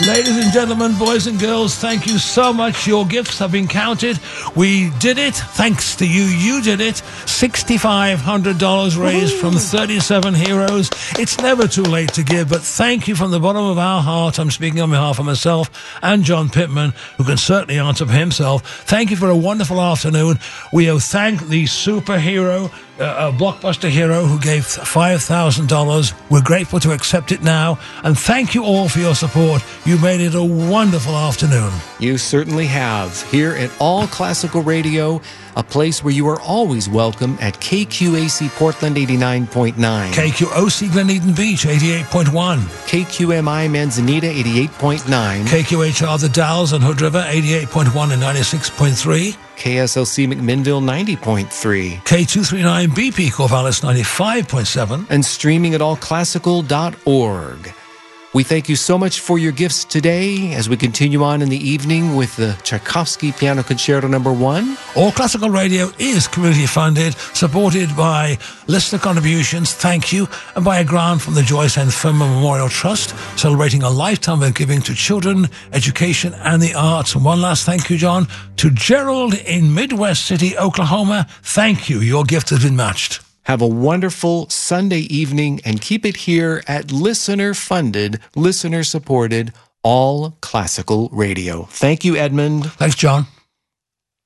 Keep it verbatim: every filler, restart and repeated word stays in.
Ladies and gentlemen, boys and girls, thank you so much. Your gifts have been counted. We did it. Thanks to you. You did it. six thousand five hundred dollars raised from thirty-seven heroes. It's never too late to give, but thank you from the bottom of our heart. I'm speaking on behalf of myself and John Pittman, who can certainly answer for himself. Thank you for a wonderful afternoon. We owe thank the superhero, uh, a blockbuster hero who gave five thousand dollars. We're grateful to accept it now, and thank you all for your support. You made it a wonderful afternoon. You certainly have. Here at All Classical Radio, a place where you are always welcome at K Q A C Portland eighty-nine point nine. K Q O C Gleneden Beach eighty-eight point one. K Q M I Manzanita eighty-eight point nine. K Q H R The Dalles and Hood River eighty-eight point one and ninety-six point three. K S L C McMinnville ninety point three. K two thirty-nine B P Corvallis ninety-five point seven. And streaming at all classical dot org. We thank you so much for your gifts today as we continue on in the evening with the Tchaikovsky Piano Concerto number one. All Classical Radio is community funded, supported by listener contributions, thank you, and by a grant from the Joyce and Firma Memorial Trust, celebrating a lifetime of giving to children, education, and the arts. And one last thank you, John, to Gerald in Midwest City, Oklahoma. Thank you. Your gift has been matched. Have a wonderful Sunday evening and keep it here at listener-funded, listener-supported, All Classical Radio. Thank you, Edmund. Thanks, John.